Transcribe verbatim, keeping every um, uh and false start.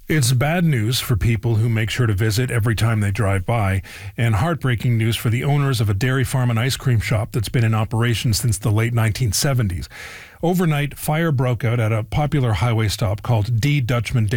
It's bad news for people who make sure to visit every time they drive by, and heartbreaking news for the owners of a dairy farm and ice cream shop that's been in operation since the late nineteen seventies. Overnight, fire broke out at a popular highway stop called D. Dutchman Dairy